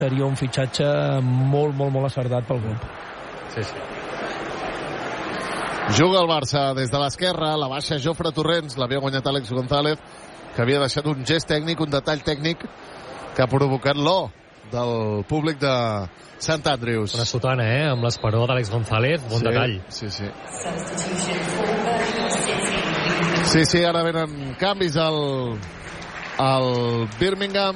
seria un fitxatge molt, molt, molt acertat pel grup. Sí, sí. Juga el Barça des de l'esquerra, la baixa Jofre Torrents, l'havia guanyat Àlex González, que havia deixat un gest tècnic, un detall tècnic que ha provocat l'O del públic de Sant Andrews. Una sotana, amb l'esperó d'Àlex González, bon detall. Sí, sí. Sí, ara venen canvis al Birmingham.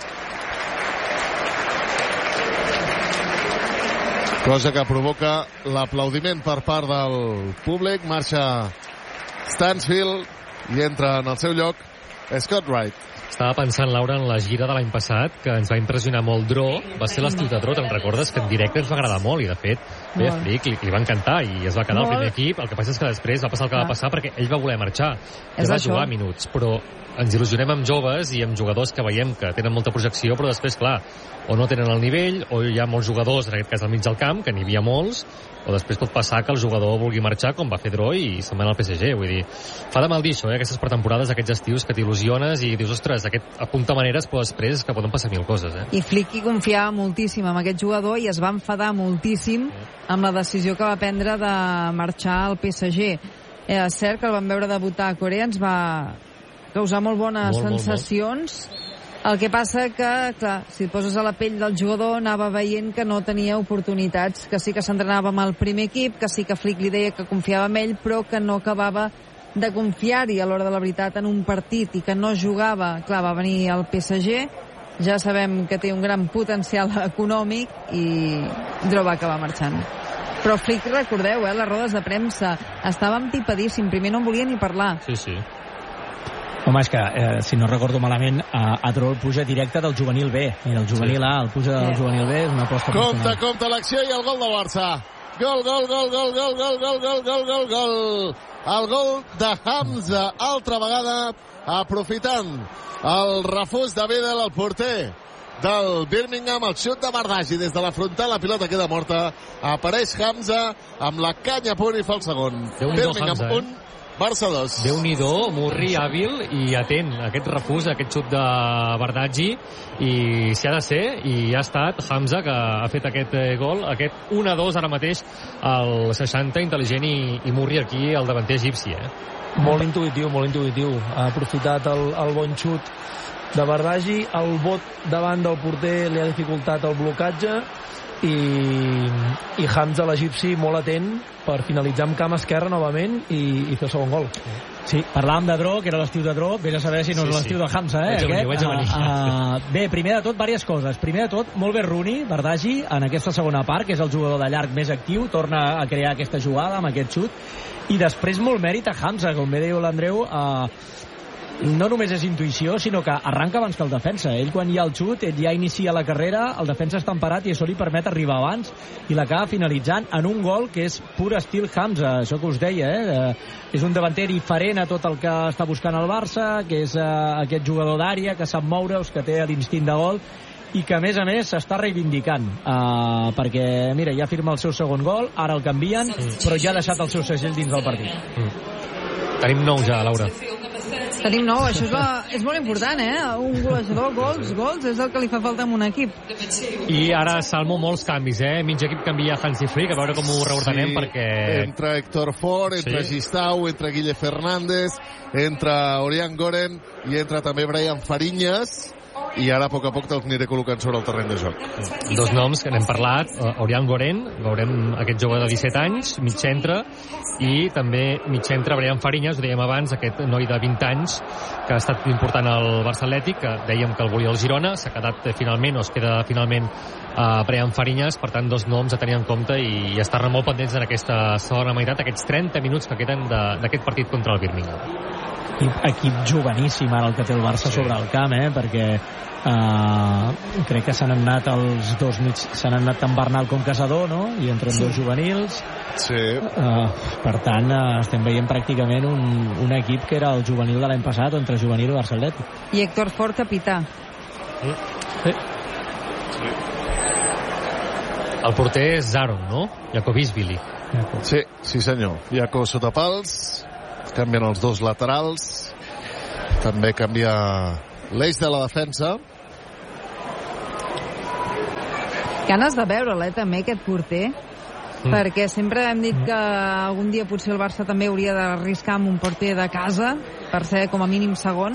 Cosa que provoca l'aplaudiment per part del públic. Marxa Stansfield i entra en el seu lloc Scott Wright. Estava pensant, Laura, en la gira de l'any passat, que ens va impressionar molt Dro. Va ser l'estiu de Dro, te'n recordes? Que en directe ens va agradar molt, i de fet, bé, a Flick li va encantar, i es va quedar al primer equip. El que passa és que després va passar el que va passar perquè ell va voler marxar. Ell va jugar minuts, però ens il·lusionem amb joves i amb jugadors que veiem que tenen molta projecció, però després, clar, o no tenen el nivell, o hi ha molts jugadors, en aquest cas al mig del camp, que n'hi havia molts, o després pot passar que el jugador vulgui marxar, com va fer Dro, i se'n va anar al PSG. Vull dir, fa de mal dir això, aquestes pretemporades, aquests estius que t'il·lusiones i dius, ostres, aquest apunta maneres, però després que poden passar mil coses. I Flick hi confiava moltíssim en aquest jugador i es va enfadar moltíssim amb la decisió que va prendre de marxar al PSG. És cert que el vam veure debutar a Corea, ens va causar molt bones sensacions. El que passa que, clar, si et poses a la pell del jugador, anava veient que no tenia oportunitats, que sí que s'entrenava amb el primer equip, que sí que Flick li deia que confiava en ell, però que no acabava de confiar-hi a l'hora de la veritat en un partit i que no jugava. Clar, va venir al PSG, ja sabem que té un gran potencial econòmic i Dro va acabar marxant. Però Flick, recordeu, les rodes de premsa, estava empipadíssim, primer no en volia ni parlar. Sí, sí. Home, és que, si no recordo malament, a Dro el puja directe del juvenil B. Mira, el juvenil A, el puja del juvenil B, és una aposta personal. Compte l'acció i el gol del Barça. Gol. El gol de Hamza, altra vegada, aprofitant el refús de Vidal, el porter del Birmingham, el xut de Bardaghi des de la frontal, la pilota queda morta, apareix Hamza amb la canya a punt i fa el segon. Birmingham 1, Barça 2. Déu-n'hi-do, Murri hàbil i atent a aquest refús, a aquest xut de Bardaghi, i si ha de ser, i ha estat Hamza que ha fet aquest gol, aquest 1-2 ara mateix al 60, intel·ligent, i Murri aquí el davanter egipci. Molt intuïtiu. Ha aprofitat el bon xut de Bardaghi, el bot davant del porter li ha dificultat el blocatge, i Hamza, l'egipci, molt atent per finalitzar amb cama esquerra novament i fer el segon gol. Sí, parlàvem de Dro, que era l'estiu de Dro, vés a saber si no és l'estiu de Hamza, Bé, primer de tot, diverses coses. Primer de tot, molt bé Rooney, Bardaghi, en aquesta segona part, que és el jugador de llarg més actiu, torna a crear aquesta jugada amb aquest xut, i després molt mèrit a Hamza, com bé diu l'Andreu, no només és intuïció, sinó que arranca abans que el defensa. Ell, quan hi ha el xut, ell ja inicia la carrera, el defensa està emparat i això li permet arribar abans i l'acaba finalitzant en un gol que és pur estil Hamza, això que us deia, és un davanter diferent a tot el que està buscant el Barça, que és aquest jugador d'àrea que sap moure's, que té l'instint de gol i que a més s'està reivindicant, perquè mira, ja firma el seu segon gol, ara el canvien, però ja ha deixat el seu segell dins del partit. Tenim 9 ja, Laura. Tenim 9, això és molt important, un golejador, gols, és el que li fa falta en un equip. I ara, Salmo, molts canvis, mig equip canvia Hansi Flick, a veure com ho reordenem, perquè... Entra Héctor Ford, entra Gistau, entra Guille Fernández, entra Orián Goren i entra també Brian Fariñas, i ara a poc te'ls aniré col·locant sobre el terreny de joc. Dos noms que n'hem parlat, Orián Goren, veurem aquest jove de 17 anys, mig centre, i també mig centre Brian Fariñas, ho dèiem abans, aquest noi de 20 anys que ha estat important al Barça Atlètic, que dèiem que el volia el Girona, s'ha quedat finalment, o es queda finalment Brian Fariñas, per tant dos noms a tenir en compte i estar molt pendents en aquesta segona meitat, aquests 30 minuts que queden d'aquest partit contra el Birmingham. Equip joveníssim ara el que té el Barça sobre el camp, perquè crec que s'han anat els dos mig, s'han anat tant Bernal com Casador, no? I entren dos juvenils. Sí. Per tant, estem veient pràcticament un equip que era el juvenil de l'any passat, entre juvenil i Barça Atlètic. I Héctor Ford, capità. Sí. El porter és Zaron, no? Jakovishvili. Sí senyor. Jaco sota pals, canvien els dos laterals, també canvia l'eix de la defensa. Ganes de veure'l, també, aquest porter, perquè sempre hem dit que algun dia potser el Barça també hauria d'arriscar amb un porter de casa per ser com a mínim segon.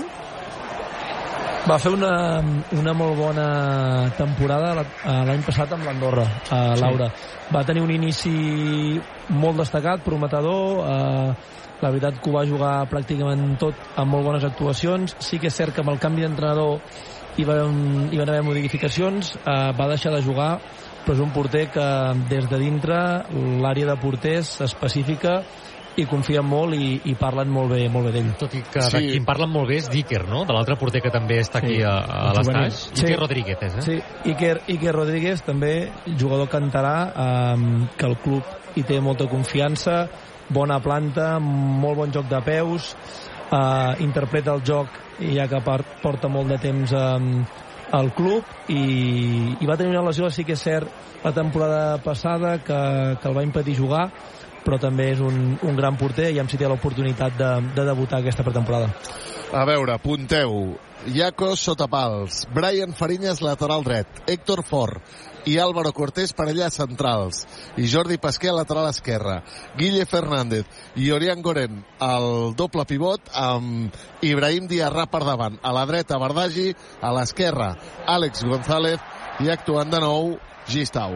Va fer una molt bona temporada l'any passat amb l'Andorra, Laura. Va tenir un inici molt destacat, prometedor, la veritat que ho va jugar pràcticament tot amb molt bones actuacions. Sí que és cert que amb el canvi d'entrenador hi van haver modificacions, va deixar de jugar, però és un porter que des de dintre l'àrea de porters específica i confien molt i parlen molt bé d'ell. Tot i que de qui en parlen molt bé és Dicker, no? De l'altre porter que també està aquí a l'estaix. Iker Rodríguez, Sí, Iker Rodríguez també, jugador canterà, que el club hi té molta confiança, bona planta, molt bon joc de peus, interpreta el joc ja que porta molt de temps al club i va tenir una lesió, sí que és cert, la temporada passada que el va impedir jugar, però també és un gran porter i si té l'oportunitat de debutar aquesta pretemporada. A veure, punteu. Iaco Sotapals, Brian Fariñas lateral dret, Héctor Fort i Álvaro Cortés parella centrals i Jordi Pasquer lateral esquerre, Guille Fernández i Orián Goren al doble pivot amb Ibrahim Diarra per davant, a la dreta Bardagi, a l'esquerra Àlex González i actuant de nou Gistau.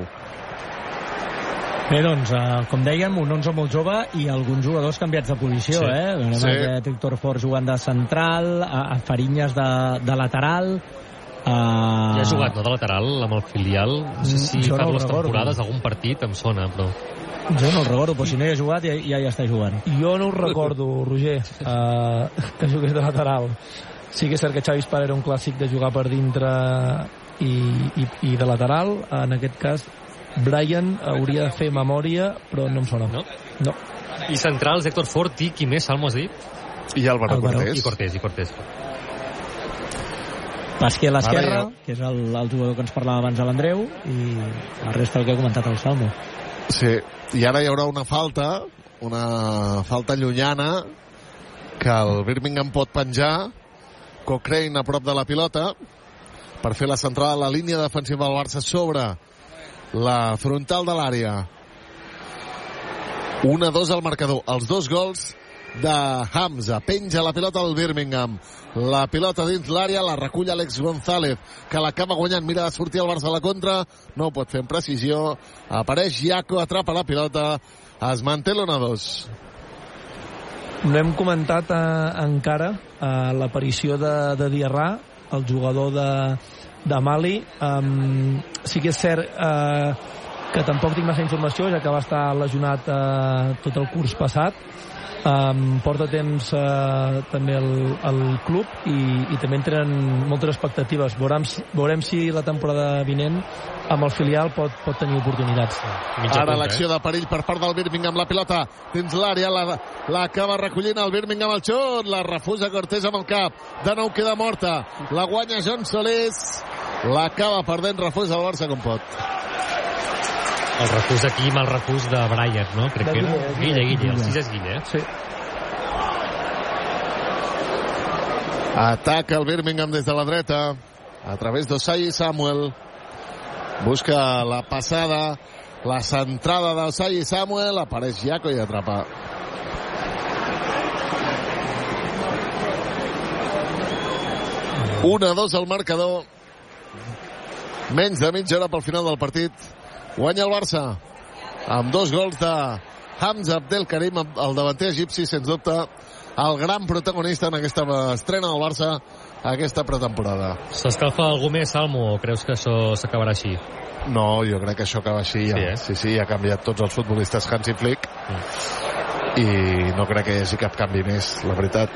Bé, doncs, com dèiem, un 11 molt jove i alguns jugadors canviats de posició, Veurem aquest Héctor Fort jugant de central, a Fariñas de lateral. Ja ha jugat, no, de lateral amb el filial? No sé si fa dues temporades, algun partit em sona, però... Jo no el recordo, però si no hi ha jugat ja hi està jugant. Jo no ho recordo, Roger, que jugués de lateral. Sí que és cert que Xavi Espar era un clàssic de jugar per dintre i de lateral. En aquest cas Brian hauria de fer memòria, però no em sona. No. I centrals, Héctor Fort i qui més, Salmo, has dit? I Álvaro Cortés. I Cortés. Pasquer a l'esquerra, que és el jugador que ens parlava abans de l'Andreu, i la resta el que ha comentat el Salmo. Sí, i ara hi haurà una falta llunyana que el Birmingham pot penjar. Cochrane a prop de la pilota per fer la centrada a la línia defensiva del Barça sobre la frontal de l'àrea. 1-2 al marcador. Els dos gols de Hamza. Penja la pilota al Birmingham. La pilota dins l'àrea, la recull Àlex González, que l'acaba guanyant. Mira de sortir el Barça a la contra, no ho pot fer amb precisió. Apareix Iaco, atrapa la pilota, es manté l'1-2. No hem comentat encara l'aparició de Diarra, el jugador de Mali. Sí que és cert que tampoc tinc massa informació, ja que va estar lesionat tot el curs passat. Porta temps també al club i també en tenen moltes expectatives. Veurem si la temporada vinent amb el filial pot tenir oportunitats. Ara l'acció de perill per part del Birmingham, la pilota dins l'àrea, l'acaba recollint el Birmingham, el xut, la refusa Cortés amb el cap, de nou queda morta, la guanya John Solés, l'acaba perdent, refusa el Barça com pot. El refús aquí amb el refús de Brian, no? Crec que era Guille, el 6 és Guille, Sí. Ataca el Birmingham des de la dreta a través d'Osayi Samuel. Busca la passada, la centrada d'Osayi Samuel, apareix Iaco i atrapa. Una, dos al marcador. Menys de mitja hora pel final del partit. Guanya el Barça amb dos gols de Hamza Abdelkarim, el davanter egipci, sens dubte el gran protagonista en aquesta estrena del Barça aquesta pretemporada. S'escalfa algú més, Salmo, o creus que això s'acabarà així? No, jo crec que això acaba així ja. Sí, ha canviat tots els futbolistes Hansi Flick i no crec que hi hagi cap canvi més, la veritat.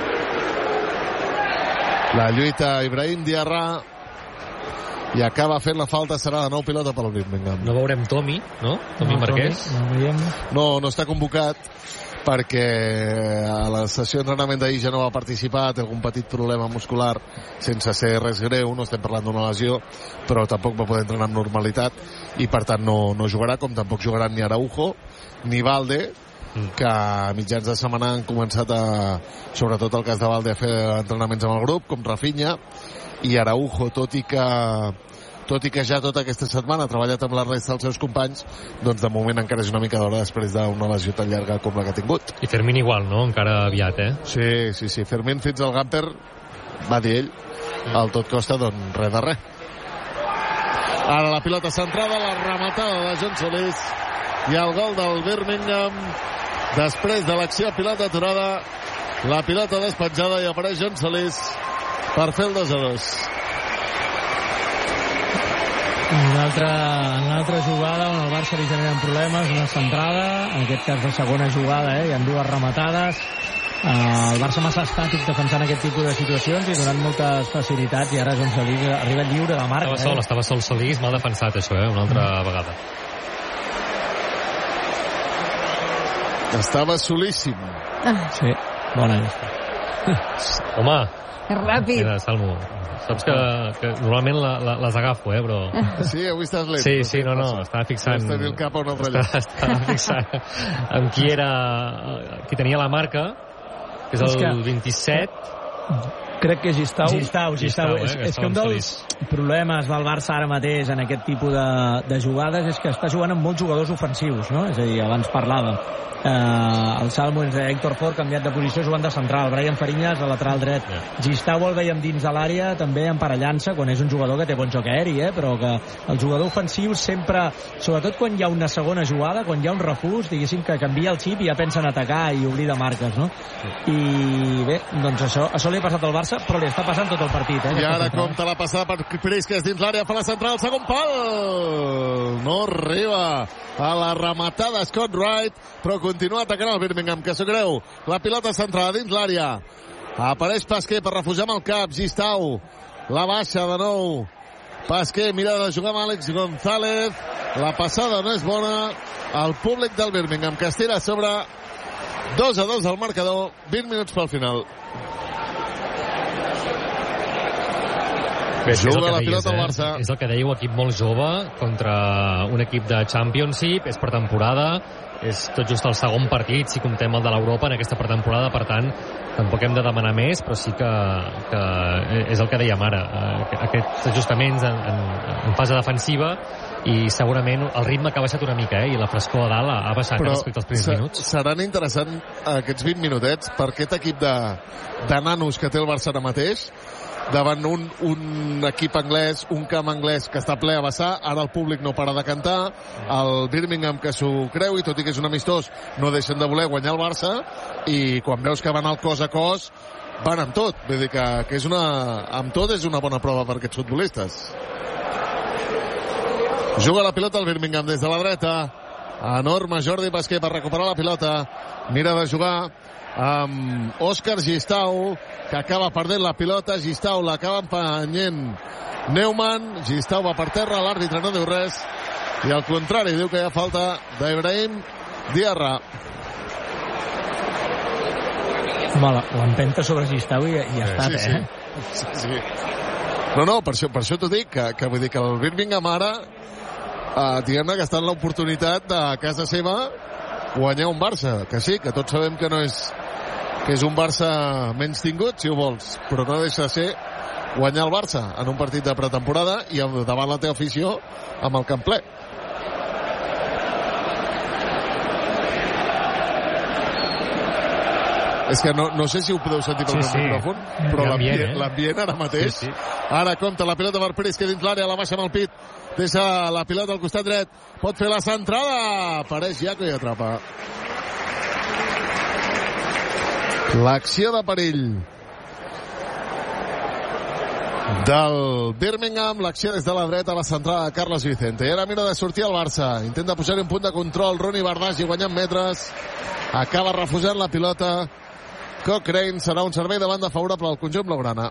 La lluita Ibrahim Diarra i acaba fent la falta, serà de nou pilota pel Birmingham. No veurem Tomi, no? Tomi Marquès? No està convocat perquè a la sessió d'entrenament d'ahir ja no va participar, té algun petit problema muscular sense ser res greu, no estem parlant d'una lesió, però tampoc va poder entrenar amb normalitat i per tant no jugarà, com tampoc jugaran ni Araujo ni Valde, que a mitjans de setmana han començat sobretot el cas de Valde, a fer entrenaments amb el grup, com Rafinha, i Araujo, tot i que tot i que ja tota aquesta setmana ha treballat amb la resta dels seus companys, doncs de moment encara és una mica d'hora després d'una lesió tan llarga com la que ha tingut. I Fermín igual, no? Encara aviat, Sí. Fermín fins al Gamper, va dir ell, al tot costa, doncs res de res. Ara la pilota centrada, la rematada de John Solís i el gol del Birmingham després de l'acció pilota aturada, la pilota despenjada i apareix John Solís per fer el 2-2. Una altra jugada on el Barça li generen problemes, una centrada, en aquest cas la segona jugada, hi ha dues rematades. El Barça massa estàtic defensant aquest tipus de situacions i donant moltes facilitats, i ara John Solís arriba lliure de marca. Estava sol Solís, mal defensat això, una altra vegada. Estava solíssim. Sí, bona. Home, ràpid. Mira, Salmo, saps que normalment les agafo, però... Sí, avui estàs lent. Sí, no, estava fixant... Estava el cap a un altre lloc. Estava fixant amb qui tenia la marca, que és el 27. Crec que Gistau. És que un dels problemes del Barça ara mateix en aquest tipus de jugades és que està jugant amb molts jugadors ofensius, no? És a dir, abans parlàvem. El Salmo és d'Héctor Ford, canviat de posició, jugant de central. Brian Fariñas, a lateral dret. Gistau el veiem dins de l'àrea, també emparellant-se, quan és un jugador que té bon joc aeri, però que el jugador ofensiu sempre, sobretot quan hi ha una segona jugada, quan hi ha un refús, diguéssim que canvia el xip i ja pensa en atacar i oblida marques, no? I bé, doncs això li ha passat al Barça, però li està passant tot el partit. I ara compta la passada per Prisques dins l'àrea, fa la central, el segon pal! No arriba a la rematada Scott Wright, però continua atacant el Birmingham, que s'ho creu. La pilota centrada dins l'àrea. Apareix Pasquer per refugiar amb el cap. Gistau la baixa de nou. Pasquer mira de jugar amb Àlex González. La passada no és bona. El públic del Birmingham que es tira a sobre. 2-2 al marcador. 20 minuts pel final. Juga la pilota al Barça. És el que dèieu, equip molt jove contra un equip de Championship, és per temporada, és tot just el segon partit si comptem el de l'Europa en aquesta pretemporada, per tant tampoc hem de demanar més, però sí que és el que dèiem ara, aquests ajustaments en fase defensiva, i segurament el ritme que ha baixat una mica, i la frescor a dalt ha baixat respecte als primers minuts. Seran interessants aquests 20 minutets per aquest equip de nanos que té el Barça ara mateix, davant un equip anglès, un camp anglès que està ple a vessar. Ara el públic no para de cantar, el Birmingham que s'ho creu, i tot i que és un amistós no deixen de voler guanyar el Barça, i quan veus que van al cos a cos van amb tot, vull dir que és amb tot és una bona prova per aquests futbolistes. Juga la pilota el Birmingham des de la dreta, enorme Jordi Pasquer per recuperar la pilota, mira de jugar amb Òscar Gistau, que acaba perdent la pilota. Gistau l'acaba empenyent Neumann, Gistau va per terra, l'àrbitre no diu res, i al contrari diu que hi ha falta d'Ibrahim Diarra. L'empenta sobre Gistau i ja està, sí. No, per això t'ho dic, que vull dir que el Birmingham ara diguem-ne que està en l'oportunitat de casa seva guanyar un Barça, que sí, que tots sabem que no és, que és un Barça menys tingut, si ho vols, però no deixa de ser guanyar el Barça en un partit de pretemporada i davant la teva afició amb el camp ple. És que no sé si ho podeu sentir pel micròfon, però l'ambient ara mateix. Sí. Ara compta la pilota per Prisque dins l'àrea, la baixa amb el pit, deixa la pilota al costat dret, pot fer la centrada, apareix Jaco i atrapa. L'acció de perill del Birmingham, l'acció des de la dreta a la centrada de Carlos Vicente. I ara mira de sortir al Barça, intenta pujar un punt de control, Ronnie Bardghji guanyant metres, acaba refusant la pilota. Cochrane, serà un servei de banda favorable al conjunt blaugrana.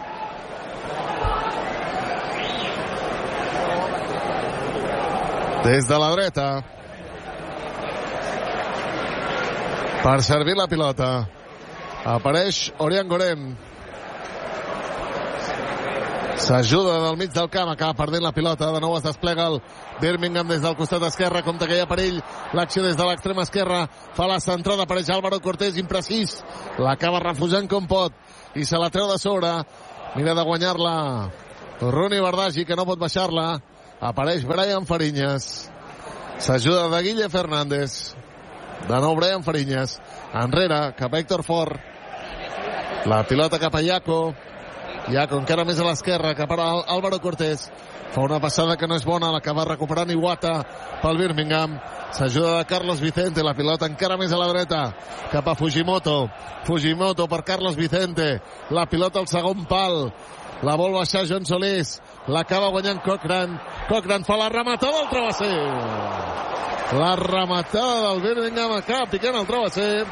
Des de la dreta per servir la pilota apareix Orián Gorem, s'ajuda del mig del camp, acaba perdent la pilota, de nou es desplega el Birmingham des del costat esquerre, compta que hi ha perill, l'acció des de l'extrema esquerra, fa la centrada, apareix Álvaro Cortés, imprecís, l'acaba refusant com pot i se la treu de sobre, mira de guanyar-la Runi Bardaghi, que no pot baixar-la. Apareix Brian Fariñas. S'ajuda de Guille Fernández. De nou Brian Fariñas. Enrere, cap a Héctor Fort. La pilota cap a Iaco. Iaco encara més a l'esquerra, cap a Álvaro Cortés. Fa una passada que no és bona, l'acaba recuperant Iwata pel Birmingham. S'ajuda de Carlos Vicente, la pilota encara més a la dreta, cap a Fujimoto. Fujimoto per Carlos Vicente. La pilota al segon pal. La vol baixar John Solís. L'acaba guanyant Cochran. Cochran fa la rematada al travesser. La rematada del Birmingham acaba picant el travesser.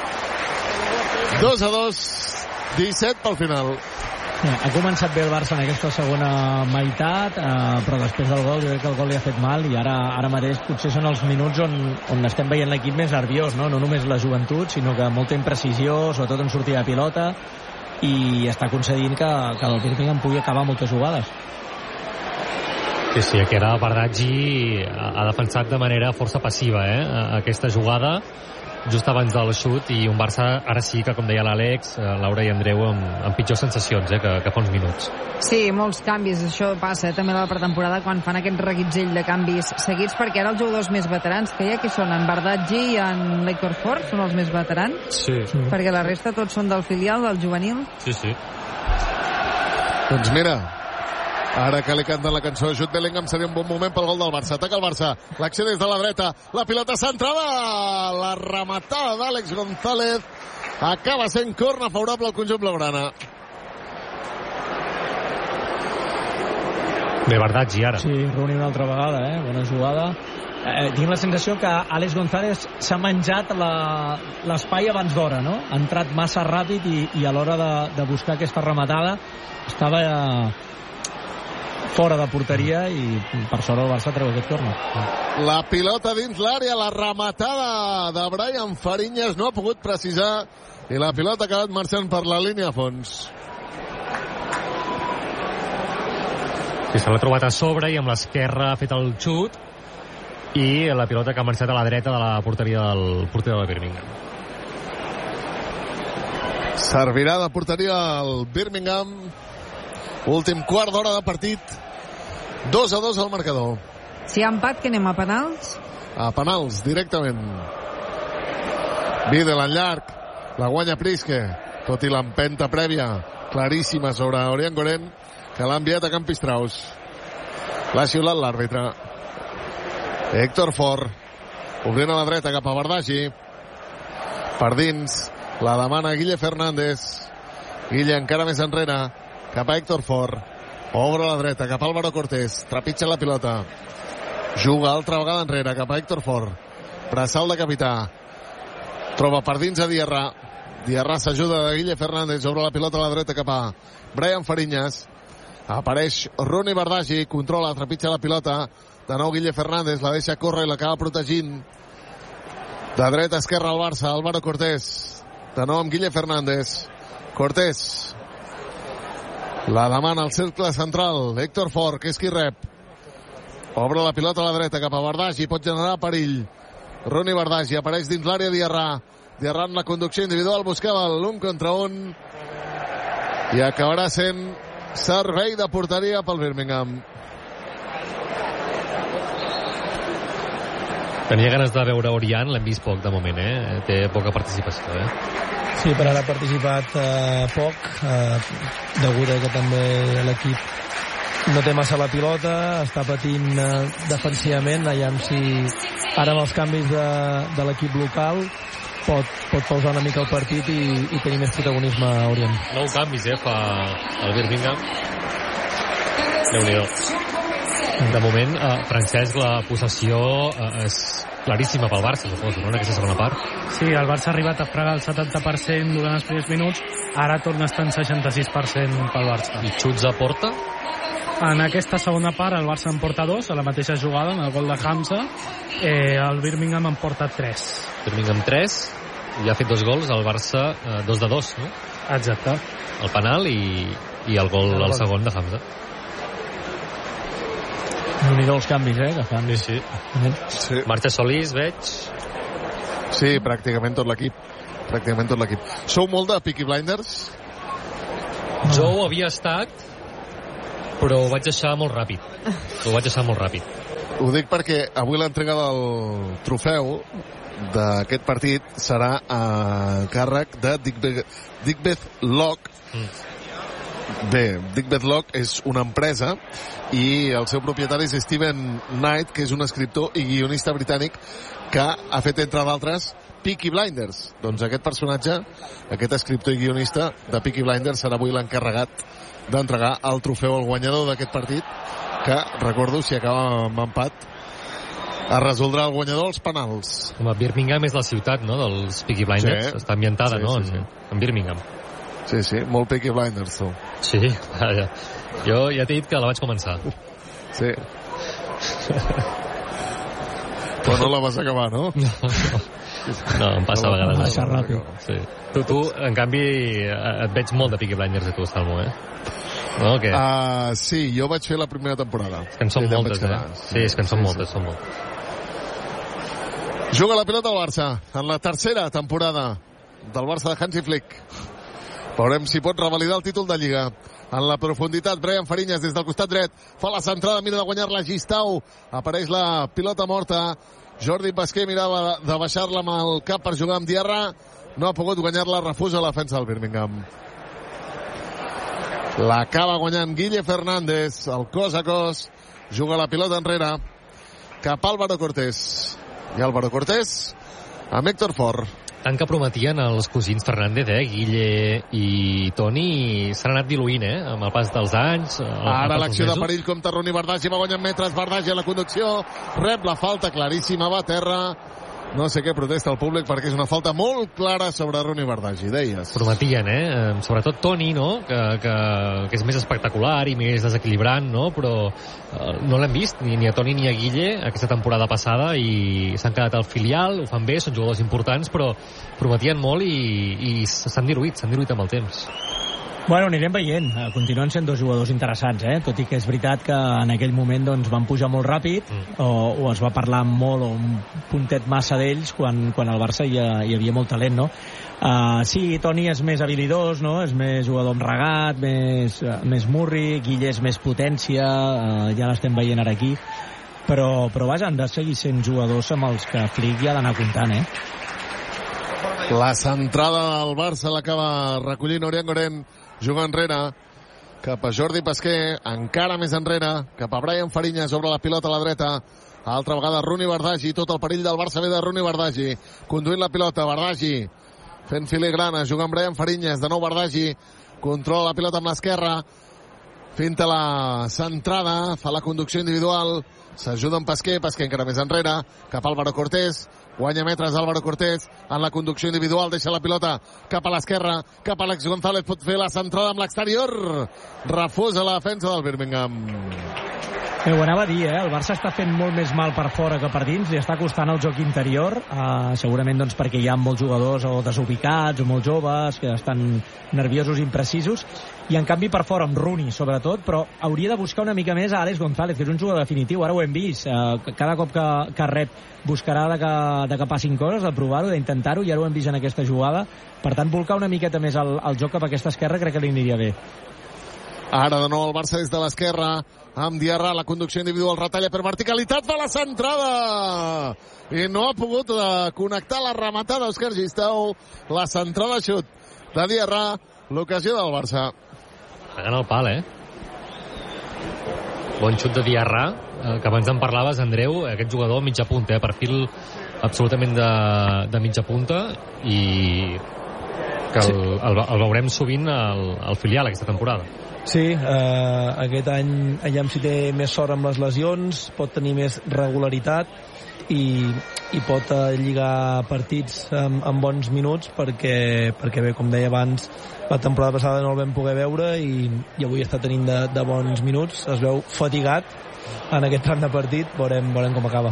2-2, 17 pel final. Ha començat bé el Barça en aquesta segona meitat, però després del gol jo crec que el gol li ha fet mal, i ara mateix potser són els minuts on estem veient l'equip més nerviós, no només la joventut, sinó que molta imprecisió, sobretot en sortida de pilota, i està concedint que el Birmingham pugui acabar moltes jugades. Sí, que era Bardaghi ha defensat de manera força passiva aquesta jugada just abans del xut, i un Barça ara sí que, com deia l'Àlex, Laura i Andreu, amb pitjors sensacions que fa uns minuts. Sí, molts canvis, això passa també a la pretemporada quan fan aquest reguitzell de canvis seguits, perquè ara els jugadors més veterans que hi ha, que són en Bardaghi i en Héctor Fort, són els més veterans, sí. Perquè la resta tots són del filial, del juvenil. Sí. Doncs mira, ara que li canten la cançó de Jude Bellingham seria un bon moment pel gol del Barça. Ataca el Barça, l'acció des de la dreta, la pilota centrada, la rematada d'Àlex González, acaba sent corna favorable al conjunt blaugrana. Bé, Bardaghi ara. Sí, Rooney una altra vegada, bona jugada. Tinc la sensació que Àlex González s'ha menjat l'espai abans d'hora, no? Ha entrat massa ràpid i a l'hora de buscar aquesta rematada estava fora de porteria, i per sort el Barça treu aquest córner. La pilota dins l'àrea, la rematada de Brian Fariñas no ha pogut precisar, i la pilota ha acabat marxant per la línia a fons. Sí, se l'ha trobat a sobre i amb l'esquerra ha fet el xut, i la pilota que ha marxat a la dreta de la porteria del porter del Birmingham. Servirà de porteria al Birmingham. Últim quart d'hora de partit. 2-2 al marcador. Si hi ha empat, que anem a penals? A penals, directament. Vidal en llarg. La guanya Priske, tot i l'empenta prèvia claríssima sobre Orián Goren, que l'ha enviat a Campistraus. L'ha xiulat l'àrbitre. Héctor Fort, obrint a la dreta cap a Bardaghi. Per dins, la demana Guille Fernández. Guille encara més enrere, cap a Héctor Fort. Obre a la dreta, cap a Álvaro Cortés. Trepitja la pilota. Juga altra vegada enrere, cap a Héctor Fort. Braçal de capità. Troba per dins a Diarra. Diarra s'ajuda de Guille Fernández. Obre la pilota a la dreta cap a Brian Fariñas. Apareix Runi Bardaghi. Controla, trepitja la pilota. De nou Guille Fernández. La deixa córrer i l'acaba protegint. De dreta a esquerra al Barça. Álvaro Cortés. De nou amb Guille Fernández. Cortés. La demana al cercle central. Héctor Fort, que és qui rep. Obre la pilota a la dreta cap a Bardaghi. Pot generar perill. Runi Bardaghi apareix dins l'àrea. Diarra. Diarra amb la conducció individual. Buscava l'1 contra 1. I acabarà sent servei de porteria pel Birmingham. Tenia ganes de veure Orián, l'hem vist poc de moment, té poca participació. Sí, per ara ha participat poc, degut a que també l'equip no té massa la pilota, està patint defensivament, aviam si ara amb els canvis de l'equip local pot pausar una mica el partit i tenir més protagonisme a Orient. 9 canvis fa el Birmingham. Déu-n'hi-do. De moment, Francesc, la possessió és claríssima pel Barça, suposo, no?, en aquesta segona part. Sí, el Barça ha arribat a fregar el 70% durant els primers minuts, ara torna a estar en 66% pel Barça. I xuts a porta? En aquesta segona part el Barça en porta 2, a la mateixa jugada, en el gol de Hamza. El Birmingham en porta 3. Birmingham 3, i ha fet 2 gols, el Barça 2 de 2, no? Exacte. El penal i el gol, el segon de Hamza. Déu-n'hi-do els canvis, que fan. Sí. Marxa Solís, veig. Sí, pràcticament tot l'equip. Sou molt de Peaky Blinders? Jo ho havia estat, però ho vaig deixar molt ràpid. Ho dic perquè avui l'entrega del trofeu d'aquest partit serà a càrrec de Digbeth Lock. Bé, Digbeth Lock és una empresa i el seu propietari és Steven Knight, que és un escriptor i guionista britànic que ha fet, entre d'altres, Peaky Blinders. Doncs aquest personatge, aquest escriptor i guionista de Peaky Blinders, serà avui l'encarregat d'entregar el trofeu al guanyador d'aquest partit, que, recordo, si acaba amb empat, es resoldrà el guanyador als penals. Home, Birmingham és la ciutat, no?, dels Peaky Blinders. Està ambientada, no?, en Birmingham. Sí, molt Peaky Blinders, tu. Sí, vaja. Jo ja t'he dit que la vaig començar. Sí. Però no la vas acabar, no? No, em passa a vegades. Passa ràpid. Sí. Tu, en canvi, et veig molt de Peaky Blinders, tu, Salmo, No, què? Sí, jo vaig fer la primera temporada. És que en són moltes, Sí, és que en són moltes, Juga la pilota al Barça en la tercera temporada del Barça de Hansi Flick. Veurem si pot revalidar el títol de Lliga. En la profunditat, Brian Fariñas des del costat dret. Fa la centrada, mira de guanyar-la Gistau. Apareix la pilota morta. Jordi Pasquer mirava de baixar-la amb el cap per jugar amb Diarra. No ha pogut guanyar-la, refusa la defensa del Birmingham. L'acaba guanyant Guille Fernández, el cos a cos. Juga la pilota enrere cap a Álvaro Cortés. I Álvaro Cortés amb Héctor Fort. Tant que prometien els cosins Fernández, Guille i Toni, s'han anat diluint, amb el pas dels anys. Ara l'acció de perill compta Roni Bardagi, va guanyant metres, Bardagi a la conducció, rep la falta claríssima, va a terra. No sé què protesta el públic perquè és una falta molt clara sobre Roni Bardagi, deies. Prometien, sobretot Toni, no?, que és més espectacular i més desequilibrant, no?, però no l'hem vist, ni a Toni ni a Guille aquesta temporada passada, i s'han quedat al filial, ho fan bé, són jugadors importants, però prometien molt i s'han diluït amb el temps. Bueno, anirem veient. Continuen sent dos jugadors interessants, tot i que és veritat que en aquell moment doncs, van pujar molt ràpid o es va parlar molt o un puntet massa d'ells quan al Barça hi havia molt talent, no? Sí, Toni és més habilidós, no? És més jugador amb regat, més murri, Guille és més potència, ja l'estem veient ara aquí, però vaja, han de seguir sent jugadors amb els que Flick ja ha d'anar comptant, La centrada del Barça l'acaba recollint Orián Goren, juga enrere cap a Jordi Pasquer, encara més enrere cap a Brian Fariñas, obre la pilota a la dreta, altra vegada Roni Bardagi, tot el perill del Barça ve de Roni Bardagi, conduint la pilota, Bardagi fent filigrana, juga amb Brian Fariñas, de nou Bardagi, controla la pilota amb l'esquerra, finta la centrada, fa la conducció individual, s'ajuda amb Pasquer encara més enrere, cap a Álvaro Cortés, guanya metres Álvaro Cortés en la conducció individual, deixa la pilota cap a l'esquerra, cap a Alex González, pot fer la centrada amb l'exterior, refusa la defensa del Birmingham. Ho anava a dir, el Barça està fent molt més mal per fora que per dins, li està costant el joc interior, segurament doncs perquè hi ha molts jugadors o desubicats o molt joves que estan nerviosos i imprecisos, i en canvi per fora amb Rooney sobretot, però hauria de buscar una mica més a Alex González, que és un jugador definitiu, ara ho hem vist, cada cop que rep buscarà de que passin coses, de provar-ho, d'intentar-ho, i ara ho hem vist en aquesta jugada, per tant volcar una miqueta més el joc cap a aquesta esquerra crec que li aniria bé. Ara de nou el Barça des de l'esquerra amb Diarra, la conducció individual, retalla per verticalitat, fa la centrada i no ha pogut connectar la rematada Òscar Gistau, la centrada xut de Diarra, l'ocasió del Barça. Pagant el pal, bon xut de Diarra, que abans en parlaves, Andreu, aquest jugador mitja punta, perfil absolutament de mitja punta, i que el veurem sovint al filial aquesta temporada. Sí, aquest any aviam si té més sort amb les lesions, pot tenir més regularitat i pot lligar partits amb bons minuts perquè bé, com deia abans, la temporada passada no el vam poder veure i avui està tenint de bons minuts, es veu fatigat en aquest tram de partit, veurem com acaba.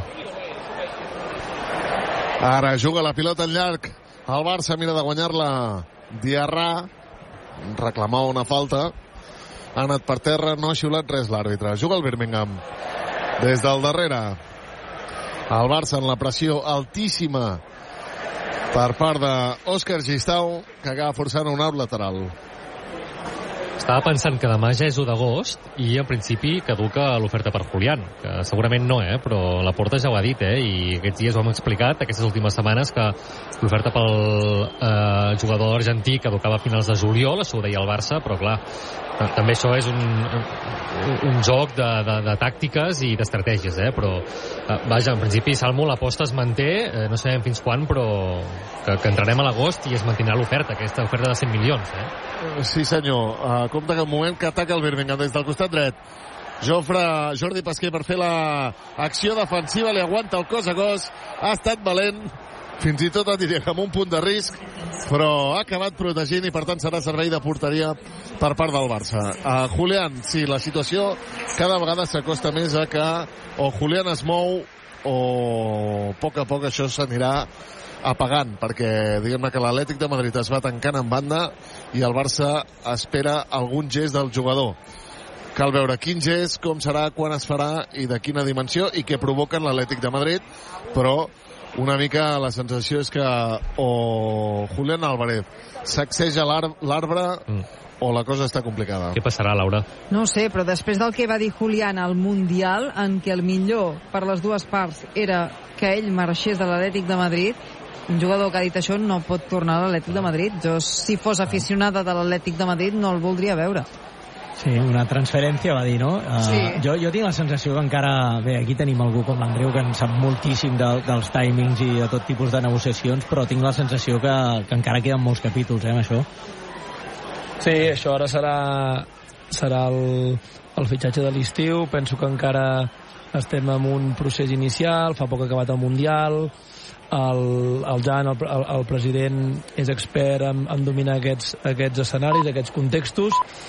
Ara juga la pilota en llarg, el Barça mira de guanyar-la Diarra, reclamava una falta, ha anat per terra, no ha xiulat res l'àrbitre. Juga el Birmingham des del darrere. El Barça en la pressió altíssima per part d'Òscar Gistau, que acaba forçant un out lateral. Estava pensant que demà ja és 1 d'agost i en principi caduca l'oferta per Julián, que segurament no, però la Porta ja ho ha dit, i aquests dies ho hem explicat, aquestes últimes setmanes, que l'oferta pel jugador argentí caducava a finals de juliol, això ho deia el Barça, però clar, també això és un joc de tàctiques i d'estratègies, però vaja, en principi Salmo l'aposta es manté, no sabem fins quan, però que entrarem a l'agost i es mantindrà l'oferta, aquesta oferta de 100 milions. Sí senyor, compte que un moment que ataca el Birmingham des del costat dret, Jordi Pasquer per fer l'acció defensiva, li aguanta el cos a cos, ha estat valent, fins i tot diria que amb un punt de risc, però ha acabat protegint i per tant serà servei de porteria per part del Barça. Julián, sí, la situació cada vegada s'acosta més a que o Julián es mou o a poc això s'anirà apagant, perquè diguem-ne que l'Atlètic de Madrid es va tancant en banda i el Barça espera algun gest del jugador. Cal veure quin gest, com serà, quan es farà i de quina dimensió i què provoquen l'Atlètic de Madrid, però una mica la sensació és que o Julián Álvarez sacseja l'arbre o la cosa està complicada. Què passarà, Laura? No ho sé, però després del que va dir Julián al Mundial, en què el millor per les dues parts era que ell marxés de l'Atlètic de Madrid, un jugador que ha dit això no pot tornar a l'Atlètic de Madrid. Jo, si fos aficionada de l'Atlètic de Madrid, no el voldria veure. Sí, una transferència, va dir, no? Sí. Jo tinc la sensació que encara... Bé, aquí tenim algú com l'Andreu que en sap moltíssim dels timings i de tot tipus de negociacions, però tinc la sensació que encara queden molts capítols, amb això. Sí, això ara serà el fitxatge de l'estiu. Penso que encara estem en un procés inicial, fa poc ha acabat el Mundial, el Jan, el president, és expert en dominar aquests escenaris, aquests contextos,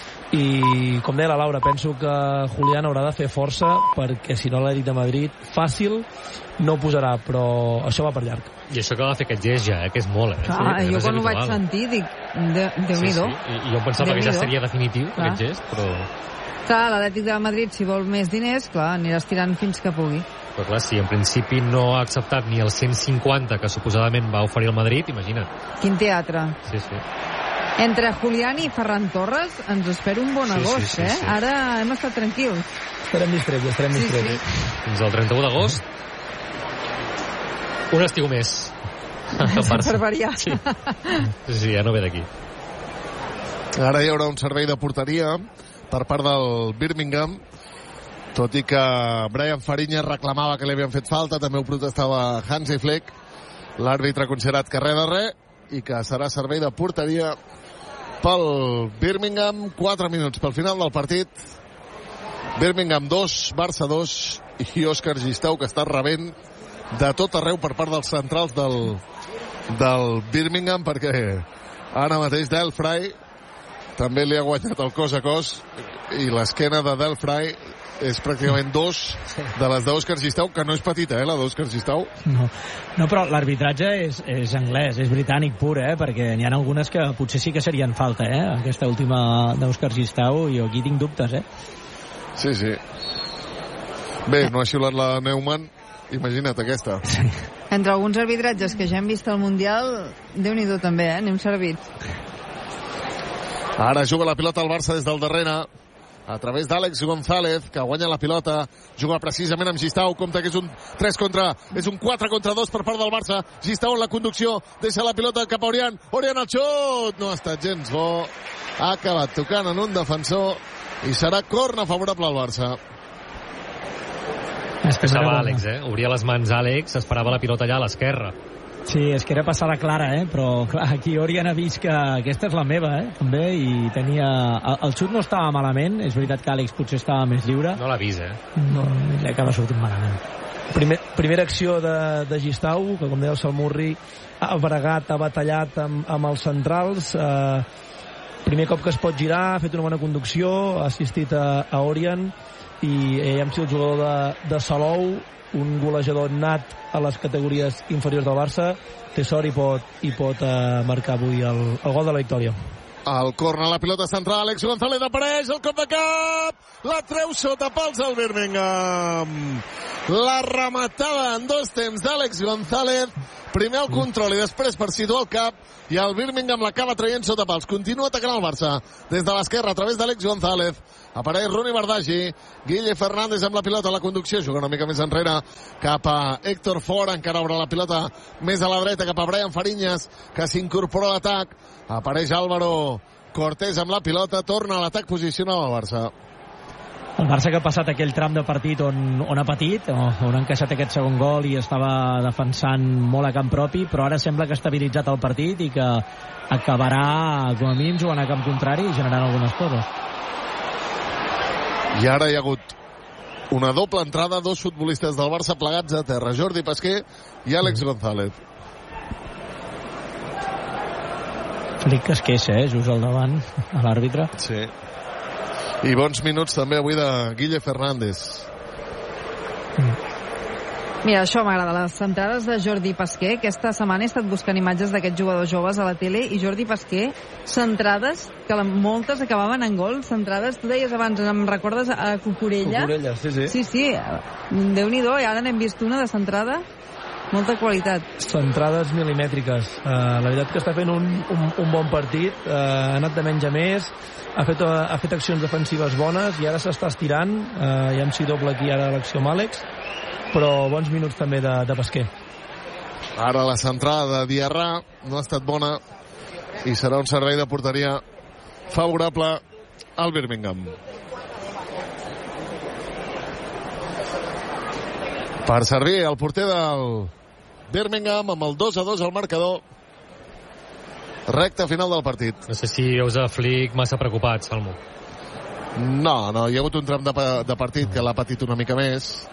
i com deia la Laura, penso que Julián haurà de fer força, perquè si no l'Atlètic de Madrid fàcil no ho posarà, però això va per llarg. I això que va fer aquest gest ja, que és molt, sí, jo quan ho vaig sentir dic, Déu-n'hi-do. Sí. I jo pensava que ja seria definitiu, aquest gest, però... Clar, l'Atlètic de Madrid, si vol més diners, clar, anirà estirant fins que pugui. Però clar, si en principi no ha acceptat ni el 150 que suposadament va oferir el Madrid, imagina't. Quin teatre. Sí. Entre Julián i Ferran Torres ens espera un bon agost, sí. Ara hem estat tranquils. Estarem distrets. Sí. Fins al 31 d'agost. Un estiu més. Per variar. Sí, ja no ve d'aquí. Ara hi haurà un servei de porteria per part del Birmingham, tot i que Brian Fariña reclamava que li havien fet falta, també ho protestava Hansi Flick. L'àrbitre ha considerat que res de res i que serà servei de porteria pel Birmingham. 4 minuts pel final del partit. Birmingham 2, Barça 2, i Òscar Gistau, que està rebent de tot arreu per part dels centrals del Birmingham, perquè ara mateix Delfray també li ha guanyat el cos a cos i l'esquena de Delfray és pràcticament 2 de les d'Òscar Gistau, que no és petita, la d'Òscar Gistau. No, però l'arbitratge és anglès, és britànic pur, perquè n'hi ha algunes que potser sí que serien falta, aquesta última d'Òscar Gistau, i jo aquí tinc dubtes, Sí. Bé, no ha xiulat la Neumann, imagina't aquesta. Sí. Entre alguns arbitratges que ja hem vist al Mundial, Déu-n'hi-do també, n'hem servit. Ara juga la pilota al Barça des del darrere, a través d'Àlex González, que guanya la pilota, juga precisament amb Gistau, compta que és un 4 contra 2 per part del Barça. Gistau en la conducció, deixa la pilota cap a Orián el xut, no ha estat gens bo, ha acabat tocant en un defensor i serà corna favorable al Barça. Esperava Àlex, obria les mans Àlex, esperava la pilota allà a l'esquerra. Sí, és que era passada clara, però clar, aquí Orián ha vist que aquesta és la meva, també, i tenia... El xut no estava malament, és veritat que Àlex potser estava més lliure. No l'ha vist, No, li acaba sortint malament. Primera acció de Gistau, que com deia el Salmurri, ha bregat, ha batallat amb els centrals, primer cop que es pot girar, ha fet una bona conducció, ha assistit a Orián, i hem sigut el jugador de Salou, un golejador nat a les categories inferiors del Barça, té sort i pot marcar avui el gol de la victòria. El corna, la pilota central, Àlex González apareix, el cop de cap, la treu sota pals al Birmingham. La rematada en 2 temps d'Àlex González, primer el control i després per situar el cap, i el Birmingham l'acaba traient sota pals. Continua atacant el Barça des de l'esquerra a través d'Àlex González. Apareix Rooney Bardghji, Guille Fernández amb la pilota a la conducció, juga una mica més enrere cap a Héctor Ford, encara obre la pilota més a la dreta cap a Brian Fariñas, que s'incorpora a l'atac. Apareix Álvaro Cortés amb la pilota, torna a l'atac, posiciona el Barça. El Barça que ha passat aquell tram de partit on ha patit, on ha encaixat aquest segon gol i estava defensant molt a camp propi, però ara sembla que ha estabilitzat el partit i que acabarà, com a mínim, jugant a camp contrari i generant algunes coses. I ara hi ha hagut una doble entrada, 2 futbolistes del Barça plegats a terra, Jordi Pasquer i Àlex González. Flick que es queixa, just al davant, a l'àrbitre. Sí. I bons minuts també avui de Guille Fernández. Mira, això m'agrada, les centrades de Jordi Pasquer. Aquesta setmana he estat buscant imatges d'aquests jugadors joves a la tele i Jordi Pasquer, centrades, que moltes acabaven en gol, centrades, tu deies abans, em recordes a Cucurella? Cucurella, sí. Sí, Déu-n'hi-do, i ara n'hem vist una de centrada, molta qualitat. Centrades milimètriques. La veritat que està fent un bon partit, ha anat de menys a més, ha fet accions defensives bones i ara s'està estirant, ja em si doble aquí ara l'acció amb Àlex, però bons minuts també de Pasquer. Ara la centrada de Diarra no ha estat bona i serà un servei de porteria favorable al Birmingham. Per servir el porter del Birmingham amb el 2-2 al marcador. Recta final del partit. No sé si veus a Flick massa preocupat, Salmo. No, hi ha hagut un tram de partit que l'ha patit una mica més,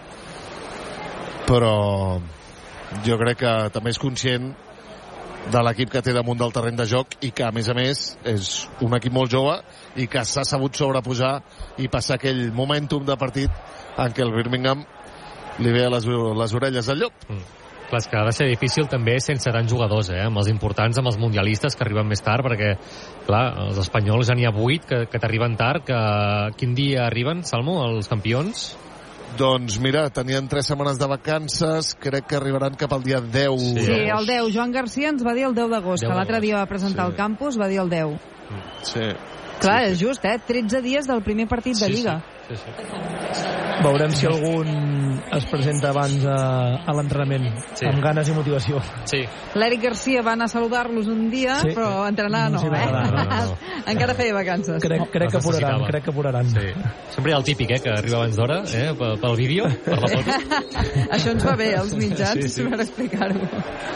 però jo crec que també és conscient de l'equip que té damunt del terreny de joc i que a més és un equip molt jove i que s'ha sabut sobreposar i passar aquell momentum de partit en què el Birmingham li ve a les orelles al llop. Clar, és que ha de ser difícil també sense tants jugadors, amb els importants, amb els mundialistes que arriben més tard, perquè clar, els espanyols ja n'hi ha 8 que t'arriben tard. Quin dia arriben, Salmo, els campions? Doncs mira, tenien 3 setmanes de vacances, crec que arribaran cap al dia 10. Sí, el 10. Joan Garcia ens va dir el 10 d'agost, que l'altre dia va presentar el campus, va dir el 10. Sí. Clar, és just, 13 dies del primer partit de Lliga. Sí. Veurem si algun es presenta abans a l'entrenament, amb ganes i motivació. Sí. L'Eric Garcia va anar a saludar-los un dia, però entrenar no. Encara feia vacances. Crec que apuraran. Sí. Sempre hi ha el típic, que arriba abans d'hora, pel vídeo, per la foto. Això ens va bé, als mitjans, per explicar-ho.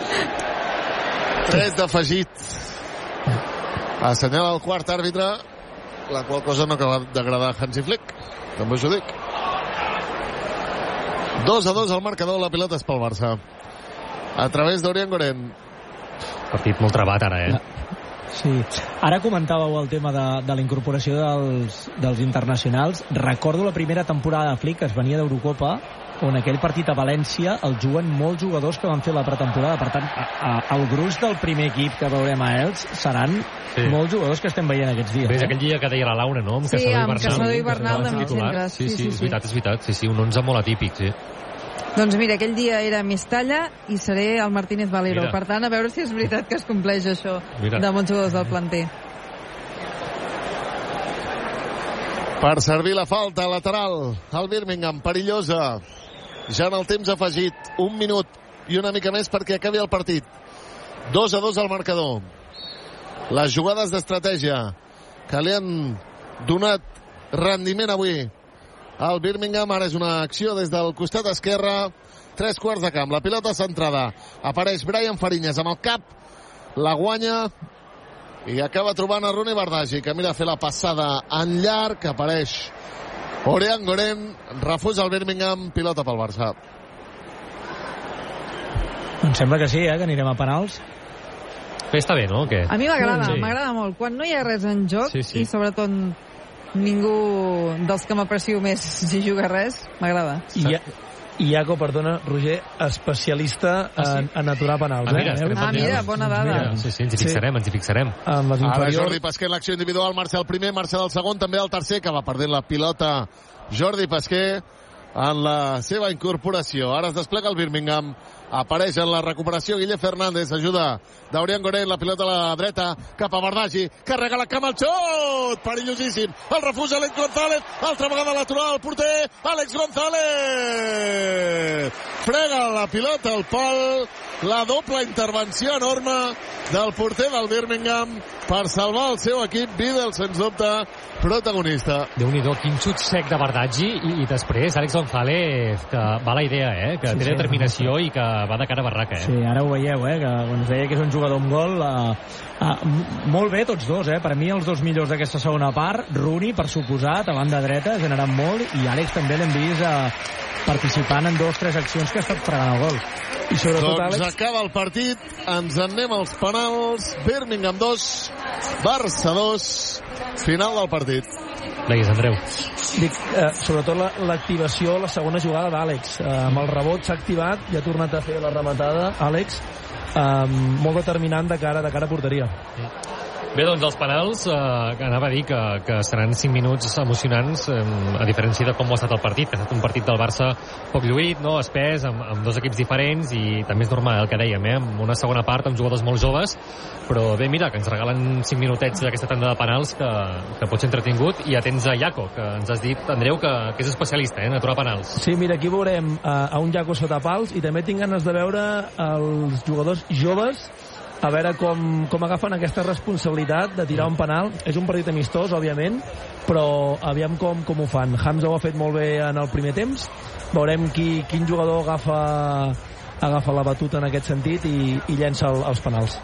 3 d'afegit. Assenyala el quart àrbitre, la qual cosa no acaba d'agradar a Hansi Flick, també us ho dic. 2-2 al marcador, la pilota és pel Barça a través d'Orient Goren. Partit molt trebat ara, Sí. Ara comentàveu el tema de la incorporació dels internacionals. Recordo la primera temporada de Flick, que es venia d'Eurocopa, on aquell partit a València el juguen molts jugadors que van fer la pretemporada. Per tant, el gruix del primer equip que veurem a ells seran molts jugadors que estem veient aquests dies. Ves aquell dia que deia la Laura, no? Amb Caçador i Bernal de mig centres. Sí, és veritat. Sí, un 11 molt atípic, sí. Doncs mira, aquell dia era Mestalla i seré el Martínez Valero. Per tant, a veure si és veritat que es compleix això de molts jugadors del planter. Per servir la falta lateral al Birmingham, perillosa. Ja en el temps afegit, 1 minut i una mica més perquè acabi el partit. 2-2 al marcador. Les jugades d'estratègia que li han donat rendiment avui al Birmingham. Ara és una acció des del costat esquerre, 3 quarts de camp, la pilota centrada, apareix Brian Fariñas amb el cap, la guanya i acaba trobant a Rooney Bardghji, que mira a fer la passada en llarg, apareix Orient Goren, refús al Birmingham, pilota pel Barça. Em sembla que sí, que anirem a penals. Bé, està bé, no? Què? A mi m'agrada molt. Quan no hi ha res en joc i sobretot ningú dels que m'aprecio més si juga res, m'agrada. Iaco, perdona, Roger, especialista en aturar penals. Mira, bona dada. Sí, ens hi fixarem. Amb les inferiors. Ara Jordi Pesquer, l'acció individual, marxa el primer, marxa del segon, també el tercer, que va perdent la pilota Jordi Pesquer en la seva incorporació. Ara es desplega el Birmingham. Apareix en la recuperació Guille Fernández, ajuda d'Aurián Goret, la pilota a la dreta cap a Bardaghi, carrega la cama, el xut perillosíssim, el refús Àlex González, altra vegada l'aturar el porter Àlex González, frega la pilota al pal, la doble intervenció enorme del porter del Birmingham per salvar el seu equip. Vidal, sens dubte, protagonista. Déu-n'hi-do, quin xut sec de Bardaghi, i després Àlex González, que va la idea, que té determinació i que va de cara a barraca. Sí, ara ho veieu, que quan es deia que és un jugador amb gol, molt bé tots dos, per mi els dos millors d'aquesta segona part. Rooney, per suposat, a banda dreta, generant molt, i Àlex també l'hem vist participant en 2 o 3 accions que ha estat fregant el gol. I sobretot, doncs Àlex, acaba el partit, ens en anem als penals. Birmingham 2, Barça 2, final del partit. Deies, Andreu. dic, sobretot l'activació, la segona jugada d'Àlex, amb el rebot s'ha activat i ha tornat a fer la rematada Àlex, molt determinant de cara a porteria. Bé, doncs els penals, que anava a dir que seran 5 minuts emocionants, a diferència de com ho ha estat el partit, que ha estat un partit del Barça poc lluït, no? Espès, amb 2 equips diferents, i també és normal el que dèiem, amb una segona part amb jugadors molt joves, però bé, mira, que ens regalen 5 minutets d'aquesta tanda de penals que pot ser entretingut. I atents a Iaco, que ens has dit, Andreu, que és especialista en aturar penals. Sí, mira, aquí veurem a un Iaco sota pals, i també tinc ganes de veure els jugadors joves a veure com agafen aquesta responsabilitat de tirar un penal. És un partit amistós, òbviament, però aviam com ho fan. Hamza ho ha fet molt bé en el primer temps. Veurem quin jugador agafa la batuta en aquest sentit i llença els penals.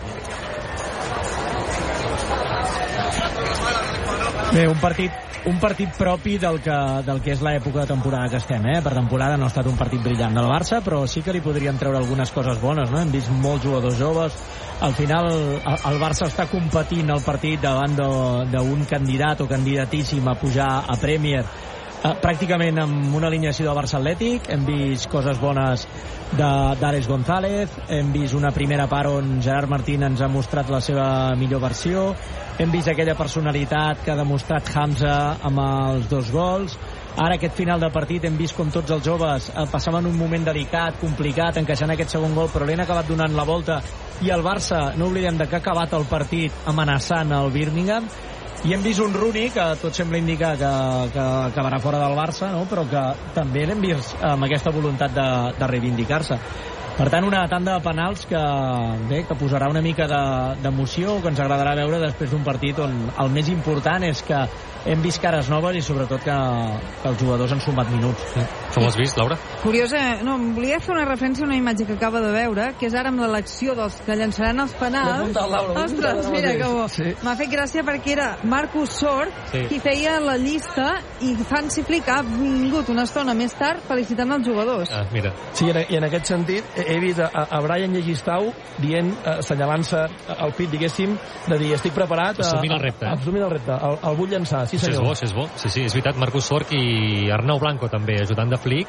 Bé, un partit propi del que és l'època de temporada que estem, Per temporada no ha estat un partit brillant del Barça, però sí que li podríem treure algunes coses bones, no? Hem vist molts jugadors joves. Al final el Barça està competint el partit davant d'un candidat o candidatíssim a pujar a Premier, pràcticament amb una alineació del Barça Atlètic. Hem vist coses bones d'Àlex González, hem vist una primera part on Gerard Martín ens ha mostrat la seva millor versió, hem vist aquella personalitat que ha demostrat Hamza amb els 2 gols. Ara, aquest final de partit, hem vist com tots els joves passaven un moment delicat, complicat, encaixant aquest segon gol, però l'han acabat donant la volta, i el Barça, no oblidem de que ha acabat el partit amenaçant el Birmingham. I hem vist un Rooney que tot sembla indicar que acabarà fora del Barça, no? Però que també l'hem vist amb aquesta voluntat de reivindicar-se. Per tant, una tanda de penals que posarà una mica d'emoció, que ens agradarà veure després d'un partit on el més important és que hem vist cares noves i sobretot que els jugadors han sumat minuts. Com ho has vist, Laura? Curiosa, no, volia fer una referència a una imatge que acaba de veure, que és ara amb l'elecció dels que llançaran els penals. Ostres, mira que bo. Sí. M'ha fet gràcia perquè era Marcus Sort qui feia la llista, i Hansi Flick ha vingut una estona més tard felicitant els jugadors. Mira. Sí, i en aquest sentit he vist a Brian Llegistau dient, assenyalant-se al pit, diguéssim, de dir, estic preparat assumint el repte. Assumint el repte, el vull llançar. Sí, senyor. Això és bo. Sí, és veritat. Marcus Sort i Arnau Blanco també, ajudant de Flick,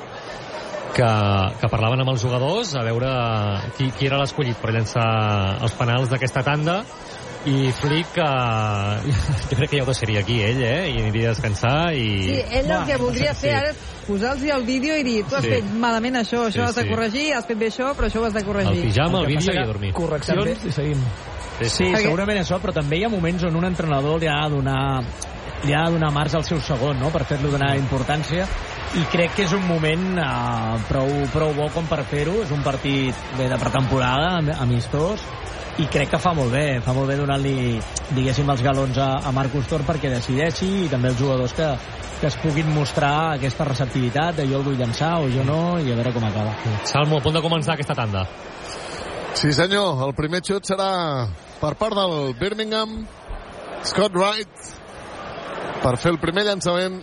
que parlaven amb els jugadors a veure qui era l'escollit per llançar els penals d'aquesta tanda. I Flick, jo crec que ja ho deixaria aquí, ell, i aniria a descansar. Sí, ell el que voldria fer ara és posar-los el vídeo i dir, tu has fet malament això has de corregir, has fet bé això, però això ho has de corregir. El pijama, el vídeo i a dormir. Correccions i seguim. Sí, segurament això, però també hi ha moments on un entrenador li ha de donar marge al seu segon, no?, per fer-lo donar importància, i crec que és un moment prou bo com per fer-ho. És un partit de pretemporada, amistós, i crec que fa molt bé donant-li, diguéssim, els galons a Marcus Sort perquè decideixi, i també els jugadors que es puguin mostrar aquesta receptivitat de jo el vull llançar o jo no, i a veure com acaba. Salmo, a punt de començar aquesta tanda. Sí, senyor, el primer xut serà per part del Birmingham. Scott Wright per fer el primer llançament,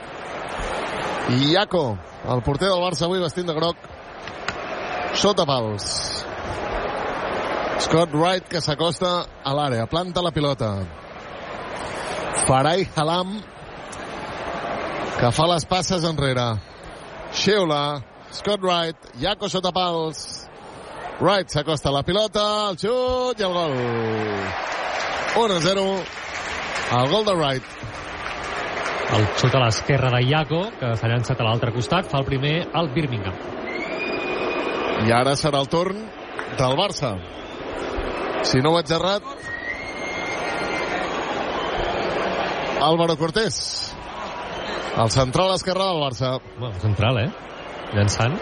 i Iaco, el porter del Barça avui vestint de groc, sota pals. Scott Wright, que s'acosta a l'àrea, planta la pilota. Farai Halam, que fa les passes enrere. Sheula, Scott Wright, Jaco sota pals. Wright s'acosta a la pilota, el xut i el gol. 1-0, el gol de Wright. El xut a l'esquerra de Jaco, que s'ha llançat a l'altre costat, fa el primer al Birmingham. I ara serà el torn del Barça. Si no ho vaig errat, Álvaro Cortés, el central esquerrà del Barça. Bueno, central, llançant.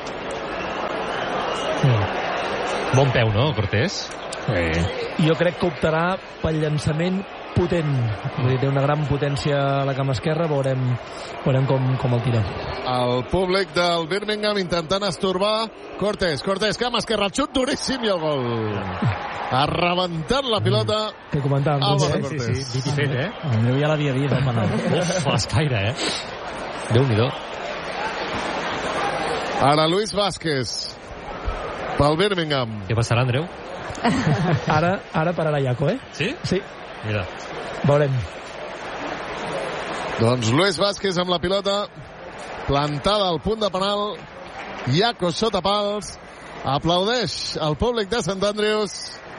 Bon peu, no, Cortés? Jo crec que optarà pel llançament potent. Vull dir, té una gran potència a la cama esquerra, veurem com el tira. El públic del Birmingham intentant estorbar Cortés, cama esquerra, el xut duríssim i el gol. Ha rebentat la pilota. Que comentàvem. Álvaro Cortés. Sí, dit i fet, El meu ja l'havia vist, el penal. Uf, l'escaire, Déu-n'hi-do. Ara Luis Vázquez pel Birmingham. Què passarà, Andreu? Ara pararà Jaco, Sí? Sí. Mira. Veurem. Doncs Luis Vázquez amb la pilota plantada al punt de penal. Jaco sota pals. Aplaudeix el públic de Sant Andrews.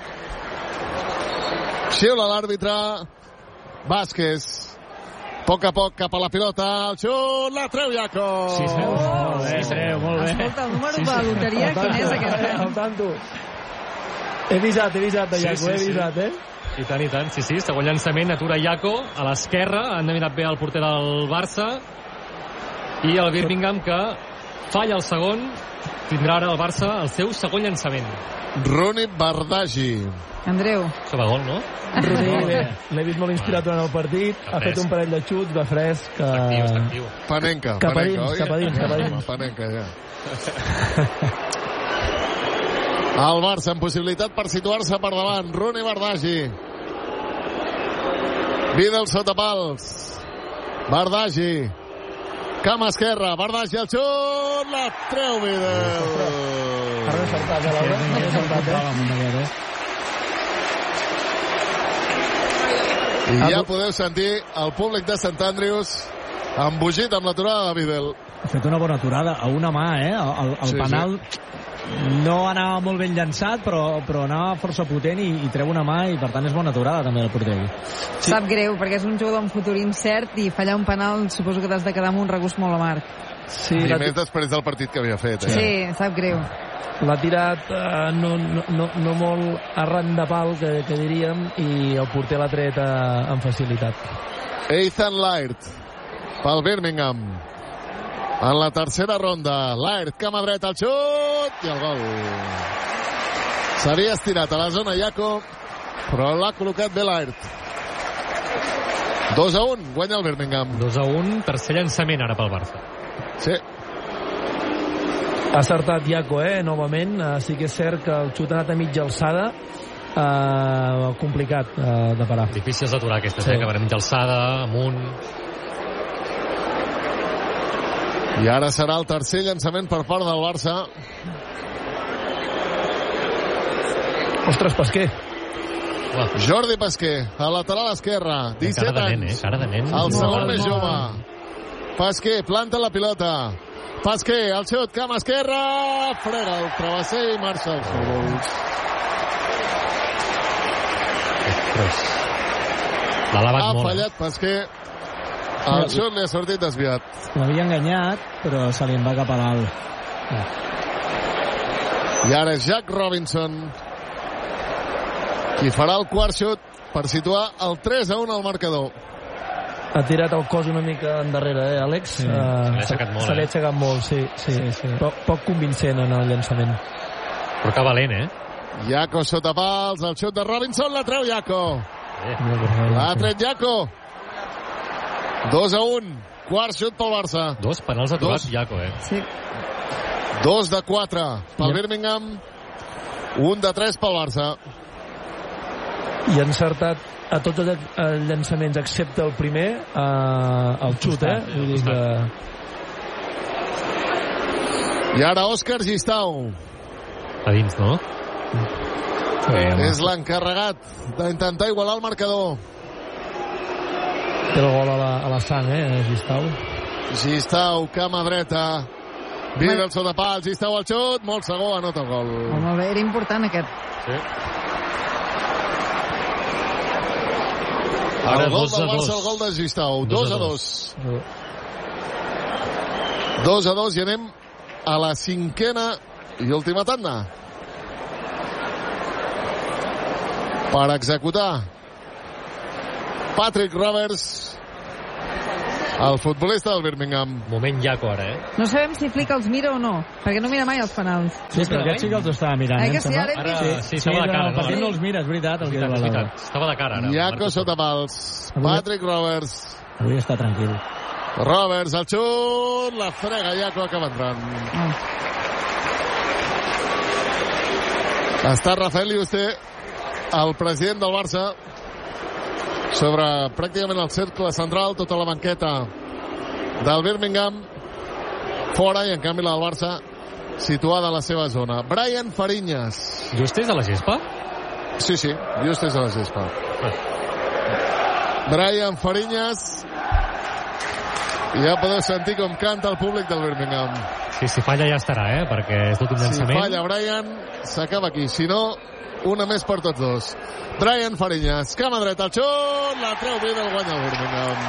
Xiula l'àrbitre. Vázquez a poc cap a la pilota, el xut, la treu Jaco. Sí, Molt bé. Escolta, el número de la loteria, quin és aquest? Al tanto. He visat de Jaco, I tant. Sí, segon llançament, atura Jaco a l'esquerra, han endevinat bé el porter del Barça, i el Birmingham, que falla el segon, tindrà ara el Barça el seu segon llançament. Rooney Bardghji. Andreu. Això va gol, no? Rooney, l'he vist molt inspirat durant el partit, ha fet un parell de xuts de fresc. Està actiu. Panenka, cap a dins, oi? cap a dins. Panenka, ja. El Barça amb possibilitat per situar-se per davant. Rooney Bardghji. Vidal sota pals. Bardghji. Cama esquerra. Bardghji al xut. La treu Vidal. Ara encertat, Laura. I ja podeu sentir el públic de Sant Andrews embogit amb l'aturada de Vidal. Ha fet una bona aturada a una mà, el penal no anava molt ben llançat, però anava força potent i treu una mà, i per tant és bona aturada també del porter. Sí. Sap greu, perquè és un jugador amb futur incert i fallar un penal suposo que t'has de quedar amb un regust molt amarg. Sí, I més després del partit que havia fet. Sí, sap greu. L'ha tirat no molt arran de pal, que diríem, i el porter l'ha tret amb facilitat. Ethan Laird pel Birmingham en la tercera ronda. Laird, cama dreta, el xut i el gol. S'havia estirat a la zona Jaco, però l'ha col·locat bé Laird. 2-1, guanya el Birmingham. 2-1, tercer llançament ara pel Barça. Sí. Ha acertat Jaco, novament. Sí que és cert que el xut ha anat a mitja alçada. Complicat de parar. Difícils d'aturar aquestes, sí. Que van a mitja alçada, amunt. I ara serà el tercer llançament per part del Barça. Ostres, Pasquer. Jordi Pasquer, a lateral esquerra, 17 anys. Cara de nen. El segon més jove. Pasquer planta la pilota. Pasquer, el xut, cama esquerra, frega el travesser i marxa els gols. Ha fallat Pasquer. El xut li ha sortit desviat. L'havia enganyat, però se li en va cap a dalt. I ara és Jack Robinson qui farà el quart xut per situar el 3-1 al marcador. Ha tirat el cos una mica endarrere, Àlex? Sí, se l'ha aixecat molt. Se l'ha aixecat molt, sí. Poc convincent en el llançament. Però que valent, Jaco sota pals, el xut de Robinson, la treu Jaco. L'ha tret Jaco. 2-1, quart xut pel Barça. 2 penals aturats, Jaco, Sí. 2 de 4 pel Birmingham, 1 de 3 pel Barça. I ha encertat a tots els llançaments excepte el primer, el xut, Vull dir que... I ara Òscar Gistau. A dins, no? És l'encarregat d'intentar igualar el marcador. Té el gol a la sang, Gistau. Gistau, cama dreta. Vidal al sota pals, i esteu al xut, molt segur, anota el gol. Molt bé, era important aquest. Sí. El gol del Barça, el gol de Gistau. 2-2. 2-2 i anem a la 5a i última tanda. Per executar Patrick Roberts, el futbolista del Birmingham. Moment Jaco ara, No sabem si Flick els mira o no, perquè no mira mai els penals. Sí, però aquest sí que els estava mirant. Que sí, ara sí, estava de cara. El partit no els mira, és veritat. Estava de cara ara. Jaco sota pals. Patrick Roberts. Avui està tranquil. Roberts al xut, la frega Jaco, acaba entrant. Està Rafael Yuste, el president del Barça, sobre pràcticament el cercle central, tota la banqueta del Birmingham fora, i en canvi la del Barça situada a la seva zona. Brian Fariñas. Just és a la gespa? Sí, just és a la gespa. Brian Fariñas, i ja podeu sentir com canta el públic del Birmingham. Sí, si falla ja estarà, perquè és l'últim llançament. Si falla Brian, s'acaba aquí. Si no, una més per tots dos. Brian Fariñas, cama dreta al xut, la treu bé del guany al Birmingham.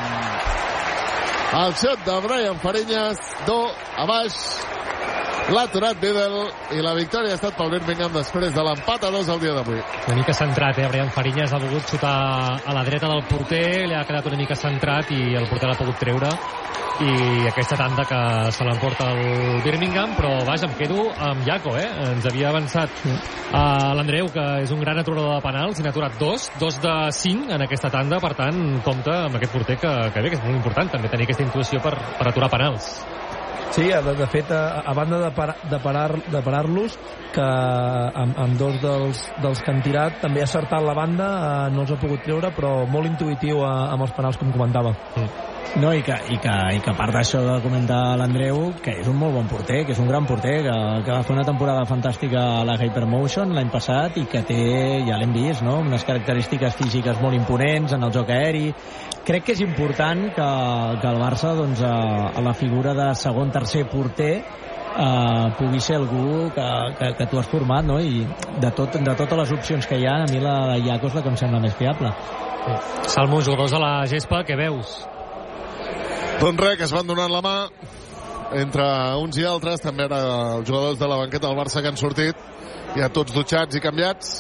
El xut de Brian Fariñas, a baix, l'ha aturat Vidal, i la victòria ha estat pel Birmingham després de l'empat a 2 el dia d'avui. Una mica centrat, Brian Fariñas ha volgut xutar a la dreta del porter, li ha quedat una mica centrat i el porter l'ha pogut treure, i aquesta tanda que se l'emporta el Birmingham. Però vaja, em quedo amb Jaco, ens havia avançat l'Andreu, que és un gran aturador de penals, i n'ha aturat 2 de 5 en aquesta tanda. Per tant, compta amb aquest porter que bé, que és molt important també tenir aquesta intuïció per aturar penals. Sí, de fet, a banda de parar-los, que amb 2 dels que han tirat, també ha acertat la banda, no els ha pogut treure, però molt intuïtiu amb els penals, com comentava. No, i que a part d'això de comentar l'Andreu, que és un molt bon porter, que és un gran porter, que va fer una temporada fantàstica a la Hypermotion l'any passat, i que té, ja l'hem vist, no?, unes característiques físiques molt imponents en el joc aeri. Crec que és important que el Barça, doncs, a la figura de segon, tercer porter, pugui ser algú que tu has format, no? I de totes les opcions que hi ha, a mi la de Jaco és la que em sembla més fiable. Salmo, jugadors a la gespa, què veus? Doncs res, que es van donant la mà entre uns i altres. També ara els jugadors de la banqueta del Barça que han sortit, ja tots dutxats i canviats,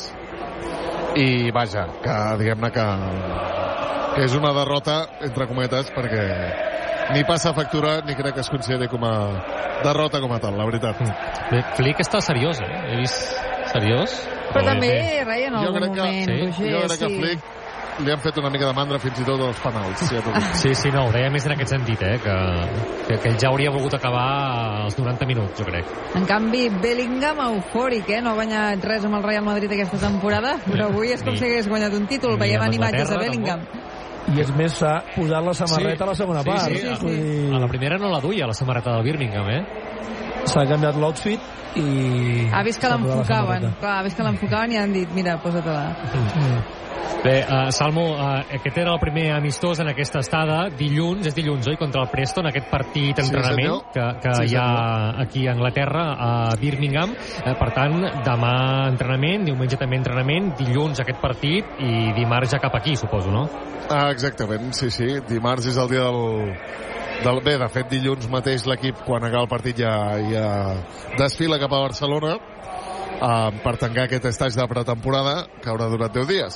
i vaja, que diguem-ne que és una derrota entre cometes, perquè ni passa factura ni crec que es consideri com a derrota com a tal, la veritat. Flick està seriós, he vist seriós, però també Rai en algun moment, Roger, jo crec que Flick li han fet una mica de mandra fins i tot als penals. Sí, no, ho deia més en aquest sentit, que ell ja hauria volgut acabar als 90 minuts, jo crec. En canvi, Bellingham eufòric, no ha guanyat res amb el Real Madrid aquesta temporada, però avui és com si hagués guanyat un títol. Veiem imatges de Bellingham. I és més, s'ha posat la samarreta a la segona part. Sí. A la primera no la duia, la samarreta del Birmingham, S'ha canviat l'outfit i... Ha vist que l'enfocaven. Clar, ha vist que l'enfocaven i han dit, mira, posa-te-la. Bé, Salmo, aquest era el primer amistós en aquesta estada. És dilluns, oi? Contra el Preston, aquest partit d'entrenament que hi ha aquí a Anglaterra, a Birmingham. Per tant, demà entrenament, diumenge també entrenament, dilluns aquest partit i dimarts ja cap aquí, suposo, no? Exactament, sí. Dimarts és el dia Bé, de fet, dilluns mateix l'equip, quan acaba el partit, ja desfila cap a Barcelona per tancar aquest estatge de pretemporada que haurà durat 10 dies.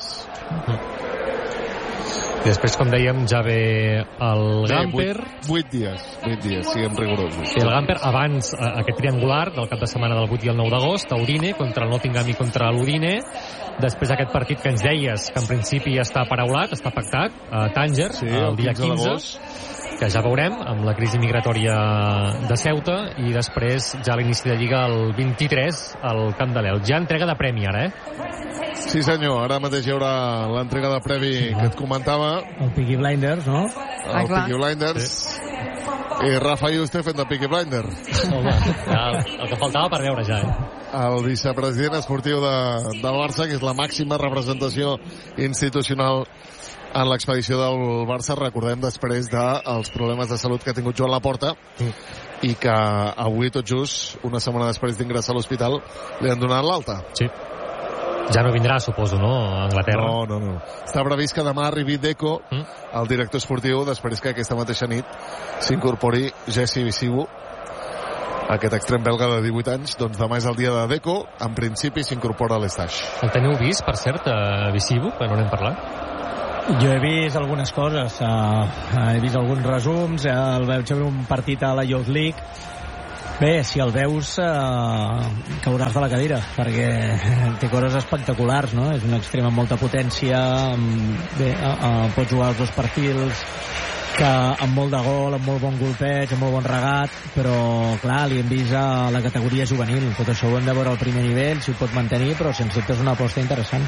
I després, com dèiem, ja ve el Gamper. 8 dies, siguem rigorosos. Sí, el Gamper abans aquest triangular del cap de setmana del 8 i el 9 d'agost, a Udine, contra el Nottingham i contra l'Udine. Després aquest partit que ens deies, que en principi està paraulat, està pactat, a Tànger, el dia 15, que ja veurem, amb la crisi migratòria de Ceuta, i després ja l'inici de Lliga el 23 al Camp de l'Elx. Ja entrega de premi ara, Sí, senyor, ara mateix hi haurà l'entrega de premi que et comentava. El Peaky Blinders, no? El Peaky Blinders. I Rafa Yuste fent de Peaky Blinders. Home, el que faltava per veure ja, El vicepresident esportiu del Barça, que és la màxima representació institucional en l'expedició del Barça, recordem, després dels problemes de salut que ha tingut Joan Laporta i que avui tot just, una setmana després d'ingressar a l'hospital, li han donat l'alta. Sí. Ja no vindrà, suposo, no, a Anglaterra? No. Està previst que demà arribi Deco, el director esportiu, després que aquesta mateixa nit s'incorpori Jesse Visibu, aquest extrem belga de 18 anys. Doncs demà és el dia de Deco, en principi s'incorpora a l'Estaix. El teniu vist, per cert, Visibu, que no n'hem parlat? Jo he vist algunes coses, he vist alguns resums, el veig veure un partit a la Youth League. Bé, si el veus cauràs de la cadira, perquè té coses espectaculars, no? És un extrem amb molta potència, bé, pot jugar els dos perfils, que amb molt de gol, amb molt bon golpeig, amb molt bon regat, però clar, li hem vist a la categoria juvenil. Tot això ho hem de veure al primer nivell, si ho pot mantenir, però sense dubte és una aposta interessant.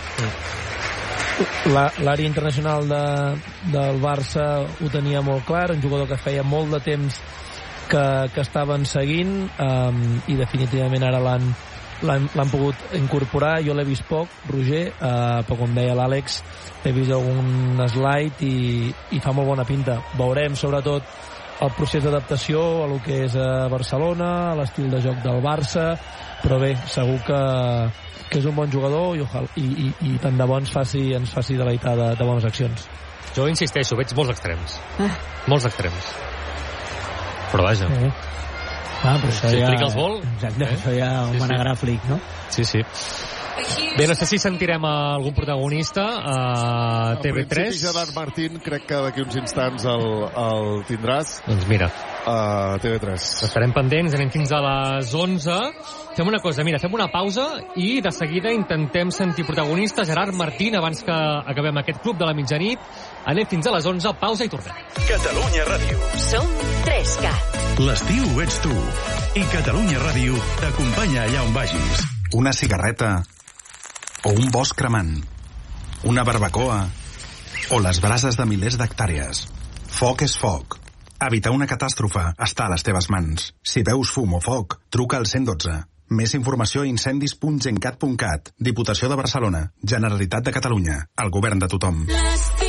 L'àrea internacional del Barça ho tenia molt clar, un jugador que feia molt de temps que estaven seguint, i definitivament ara l'han pogut incorporar. Jo l'he vist poc, Roger, però com deia l'Àlex, he vist algun slide i fa molt bona pinta. Veurem sobretot el procés d'adaptació a lo que és a Barcelona, a l'estil de joc del Barça, però bé, segur que és un bon jugador i tant de bo ens faci deleitar de bones accions. Jo insisteixo, veig molts extrems. Però vaja. Però això si Flick els vol... Exacte, això ja ho manegarà Flick, no? Sí. Bé, no sé si sentirem algun protagonista a TV3. En principi, Gerard Martín, crec que d'aquí uns instants el tindràs. Doncs mira. A TV3. Estarem pendents, anem fins a les 11. Fem una cosa, mira, fem una pausa i de seguida intentem sentir protagonista Gerard Martín abans que acabem aquest club de la mitjanit. Anem fins a les 11, pausa i tornem. Catalunya Ràdio. Som 3Cat. L'estiu ets tu. I Catalunya Ràdio t'acompanya allà on vagis. Una cigarreta o un bosc cremant, una barbacoa o les brases de milers d'hectàrees. Foc és foc. Evitar una catàstrofe està a les teves mans. Si veus fum o foc, truca al 112. Més informació a incendis.gencat.cat. Diputació de Barcelona. Generalitat de Catalunya. El govern de tothom.